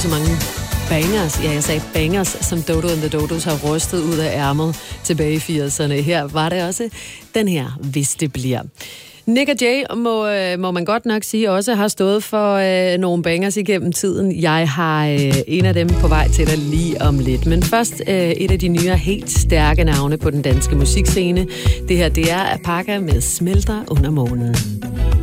Så mange bangers, ja, jeg sagde bangers, som Dodo and the Dodos har rystet ud af ærmet tilbage i 80'erne. Her var det også den her, Hvis det bliver. Nick og Jay må man godt nok sige også har stået for nogle bangers igennem tiden. Jeg har en af dem på vej til dig lige om lidt. Men først et af de nye helt stærke navne på den danske musikscene. Det her, det er Apaka med Smelter under månen.